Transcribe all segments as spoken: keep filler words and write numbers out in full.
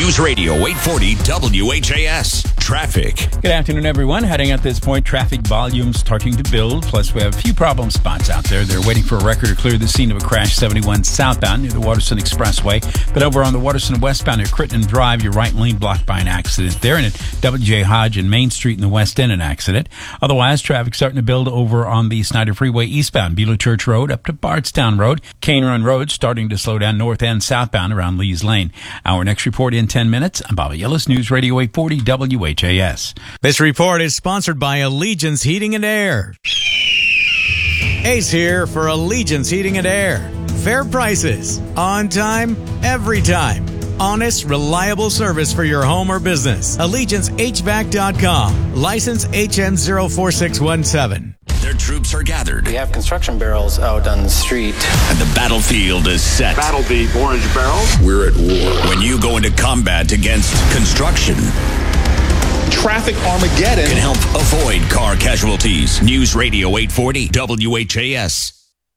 News Radio eight forty W H A S. Traffic. Good afternoon, everyone. Heading at this point, traffic volume starting to build. Plus, we have a few problem spots out there. They're waiting for a wrecker to clear the scene of a crash seventy-one southbound near the Waterson Expressway. But over on the Waterson westbound at Crittenden Drive, your right lane blocked by an accident there. And at W J Hodge and Main Street in the West End, an accident. Otherwise, traffic starting to build over on the Snyder Freeway eastbound, Beulah Church Road up to Bardstown Road. Cane Run Road starting to slow down north and southbound around Lee's Lane. Our next report in ten minutes. I'm Bobby Yellis, News Radio eight forty W H A S. This report is sponsored by Allegiance Heating and Air. Ace here for Allegiance Heating and Air. Fair prices, on time, every time. Honest, reliable service for your home or business. Allegiance H V A C dot com. License H M zero four six one seven. Their troops are gathered. We have construction barrels out on the street. And the battlefield is set. Battle the orange barrel. We're at war. When you go into combat against construction, Traffic Armageddon can help avoid car casualties. News Radio eight forty W H A S.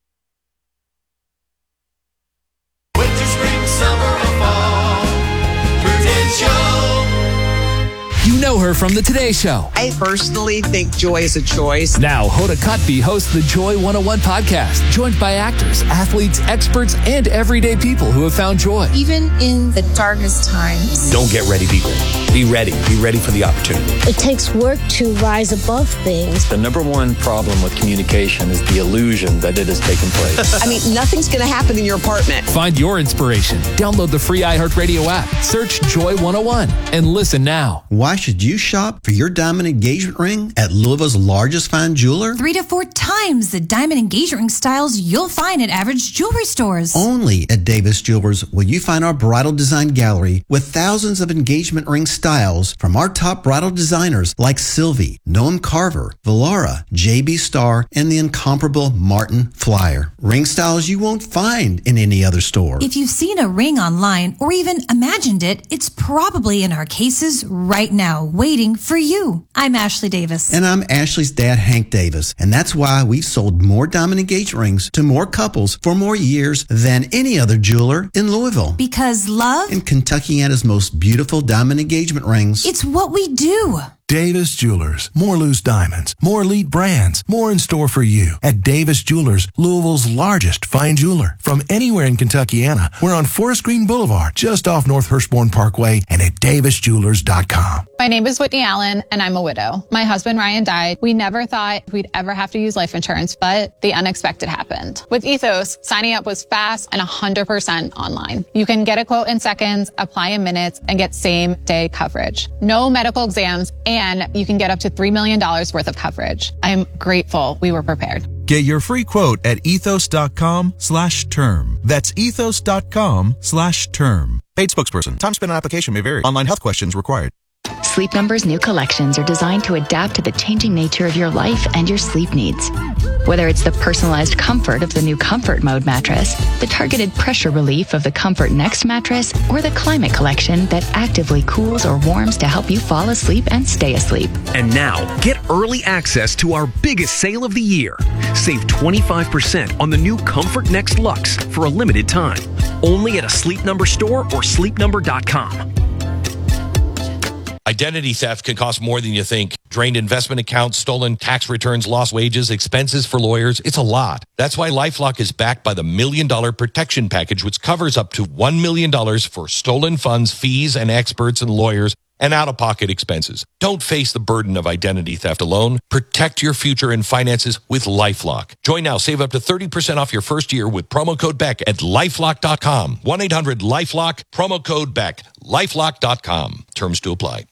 Winter, spring, summer, or fall. Prudential. You know her from the Today Show. I personally think joy is a choice. Now, Hoda Kotb hosts the Joy one oh one podcast, joined by actors, athletes, experts, and everyday people who have found joy. Even in the darkest times. Don't get ready, be ready. Be ready. Be ready for the opportunity. It takes work to rise above things. The number one problem with communication is the illusion that it has taken place. I mean, nothing's going to happen in your apartment. Find your inspiration. Download the free iHeartRadio app. Search Joy one oh one and listen now. Why should you shop for your diamond engagement ring at Louisville's largest fine jeweler? Three to four times the diamond engagement ring styles you'll find at average jewelry stores. Only at Davis Jewelers will you find our bridal design gallery with thousands of engagement ring styles from our top bridal designers like Sylvie, Noam Carver, Valara, J B Star, and the incomparable Martin Flyer. Ring styles you won't find in any other store. If you've seen a ring online or even imagined it, it's probably in our cases right now, waiting for you. I'm Ashley Davis. And I'm Ashley's dad, Hank Davis. And that's why we've sold more diamond engagement rings to more couples for more years than any other jeweler in Louisville. Because love and Kentuckiana's most beautiful diamond engagement rings. It's what we do. Davis Jewelers. More loose diamonds, more elite brands, more in store for you at Davis Jewelers, Louisville's largest fine jeweler. From anywhere in Kentuckiana, we're on Forest Green Boulevard, just off North Hirschborn Parkway, and at davis jewelers dot com. My name is Whitney Allen, and I'm a widow. My husband, Ryan, died. We never thought we'd ever have to use life insurance, but the unexpected happened. With Ethos, signing up was fast and one hundred percent online. You can get a quote in seconds, apply in minutes, and get same-day coverage. No medical exams, and And you can get up to three million dollars worth of coverage. I'm grateful we were prepared. Get your free quote at ethos.com slash term. That's ethos.com slash term. Paid spokesperson. Time spent on application may vary. Online health questions required. Sleep Number's new collections are designed to adapt to the changing nature of your life and your sleep needs. Whether it's the personalized comfort of the new Comfort Mode mattress, the targeted pressure relief of the Comfort Next mattress, or the Climate Collection that actively cools or warms to help you fall asleep and stay asleep. And now, get early access to our biggest sale of the year. Save twenty-five percent on the new Comfort Next Luxe for a limited time. Only at a Sleep Number store or sleep number dot com. Identity theft can cost more than you think. Drained investment accounts, stolen tax returns, lost wages, expenses for lawyers. It's a lot. That's why LifeLock is backed by the Million Dollar Protection Package, which covers up to one million dollars for stolen funds, fees, and experts and lawyers, and out-of-pocket expenses. Don't face the burden of identity theft alone. Protect your future and finances with LifeLock. Join now. Save up to thirty percent off your first year with promo code Beck at lifelock dot com. one eight hundred lifelock, promo code Beck, lifelock dot com. Terms to apply.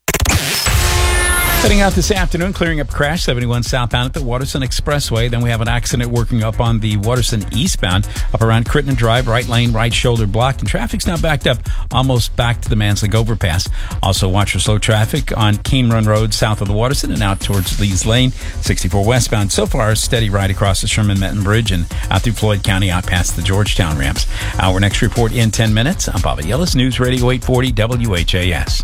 Heading out this afternoon, clearing up crash seventy-one southbound at the Waterson Expressway. Then we have an accident working up on the Waterson eastbound, up around Crittenden Drive, right lane, right shoulder blocked, and traffic's now backed up almost back to the Manslick overpass. Also watch for slow traffic on Cane Run Road south of the Waterson and out towards Lee's Lane, sixty-four westbound. So far, a steady ride across the Sherman-Metten Bridge and out through Floyd County, out past the Georgetown ramps. Our next report in ten minutes. I'm Bobby Yellis, News Radio eight forty W H A S.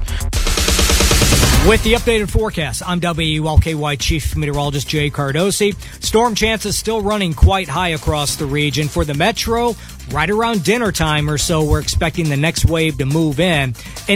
With the updated forecast, I'm W L K Y Chief Meteorologist Jay Cardosi. Storm chances still running quite high across the region. For the metro, right around dinner time or so, we're expecting the next wave to move in. And